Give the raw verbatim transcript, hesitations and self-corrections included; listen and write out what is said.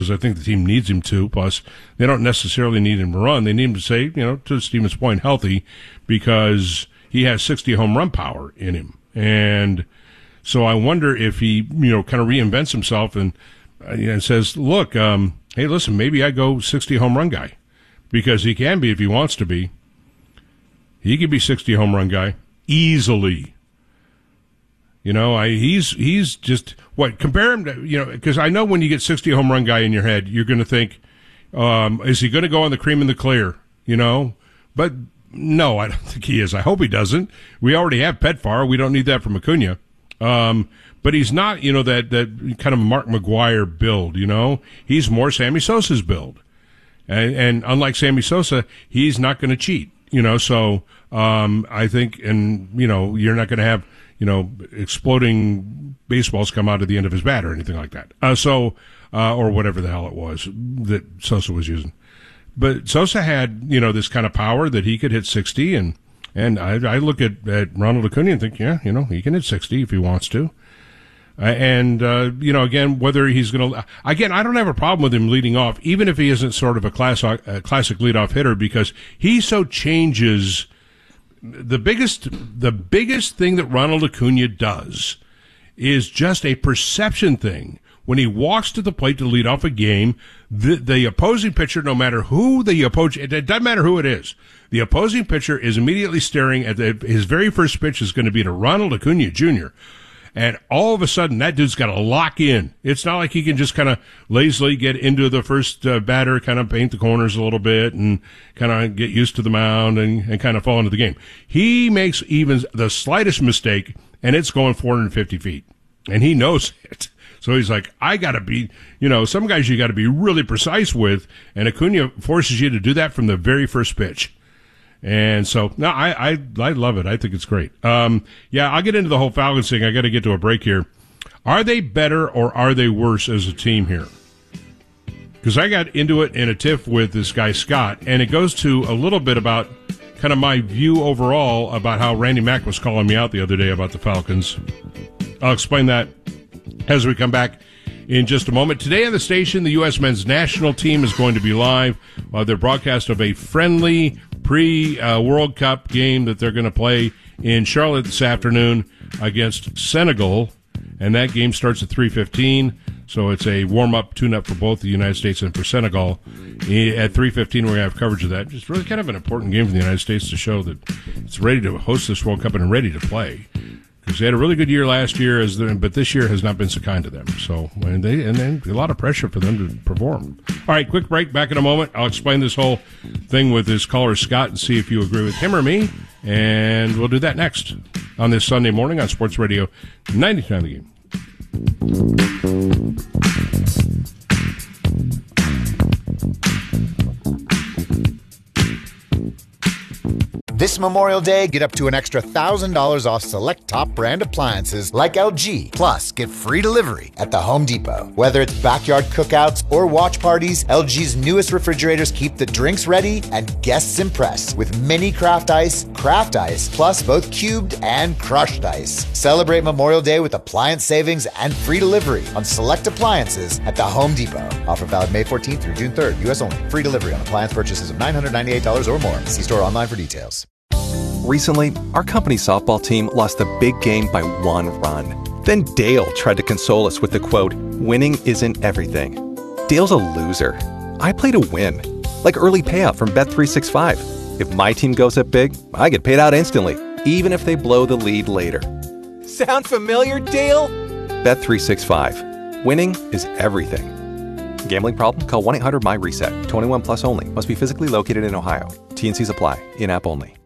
because I think the team needs him to. Plus, they don't necessarily need him to run. They need him to stay, you know, to Stevens' point, healthy, because he has sixty home run power in him. And so I wonder if he, you know, kind of reinvents himself and, uh, and says, look, um, hey, listen, maybe I go sixty home run guy, because he can be if he wants to be. He could be sixty home run guy easily. You know, I he's he's just what compare him to, you know, because I know when you get sixty home run guy in your head, you're going to think, um, is he going to go on the cream and the clear? You know, but no, I don't think he is. I hope he doesn't. We already have Petfar. We don't need that from Acuna. Um, but he's not, you know, that that kind of Mark McGwire build. You know, he's more Sammy Sosa's build, and, and unlike Sammy Sosa, he's not going to cheat. You know, so um, I think, and you know, you're not going to have, you know, exploding baseballs come out at the end of his bat or anything like that. Uh, so, uh, or whatever the hell it was that Sosa was using. But Sosa had, you know, this kind of power that he could hit sixty, and and I, I look at, at Ronald Acuna and think, yeah, you know, he can hit sixty if he wants to. Uh, and, uh, you know, again, whether he's going to, again, I don't have a problem with him leading off, even if he isn't sort of a classic, a classic leadoff hitter, because he so changes. The biggest, the biggest thing that Ronald Acuna does is just a perception thing. When he walks to the plate to lead off a game, the, the opposing pitcher, no matter who the opposing, it doesn't matter who it is, the opposing pitcher is immediately staring at the, his very first pitch is going to be to Ronald Acuna Junior And all of a sudden, that dude's got to lock in. It's not like he can just kind of lazily get into the first uh, batter, kind of paint the corners a little bit, and kind of get used to the mound and, and kind of fall into the game. He makes even the slightest mistake, and it's going four hundred fifty feet. And he knows it. So he's like, I got to be, you know, some guys you got to be really precise with, and Acuna forces you to do that from the very first pitch. And so, no, I, I, I love it. I think it's great. Um, yeah, I'll get into the whole Falcons thing. I got to get to a break here. Are they better or are they worse as a team here? Because I got into it in a tiff with this guy, Scott, and it goes to a little bit about kind of my view overall about how Randy Mack was calling me out the other day about the Falcons. I'll explain that as we come back in just a moment. Today on the station, the U S men's national team is going to be live. Uh, their broadcast of a friendly pre-World uh, Cup game that they're going to play in Charlotte this afternoon against Senegal, and that game starts at three fifteen, so it's a warm-up, tune-up for both the United States and for Senegal. At three fifteen, we're going to have coverage of that. It's really kind of an important game for the United States to show that it's ready to host this World Cup and ready to play. Because they had a really good year last year, as the, but this year has not been so kind to them. So, and they and then a lot of pressure for them to perform. All right, quick break. Back in a moment. I'll explain this whole thing with this caller Scott and see if you agree with him or me. And we'll do that next on this Sunday morning on Sports Radio ninety-nine The Game. This Memorial Day, get up to an extra one thousand dollars off select top brand appliances like L G. Plus, get free delivery at the Home Depot. Whether it's backyard cookouts or watch parties, L G's newest refrigerators keep the drinks ready and guests impressed with mini craft ice, craft ice, plus both cubed and crushed ice. Celebrate Memorial Day with appliance savings and free delivery on select appliances at the Home Depot. Offer valid May fourteenth through June third, U S only. Free delivery on appliance purchases of nine hundred ninety-eight dollars or more. See store online for details. Recently, our company softball team lost the big game by one run. Then Dale tried to console us with the quote, "Winning isn't everything." Dale's a loser. I play to win. Like early payout from Bet three sixty-five. If my team goes up big, I get paid out instantly, even if they blow the lead later. Sound familiar, Dale? Bet three sixty-five. Winning is everything. Gambling problem? Call one eight hundred M Y RESET. twenty-one plus only. Must be physically located in Ohio. T and C's apply. In-app only.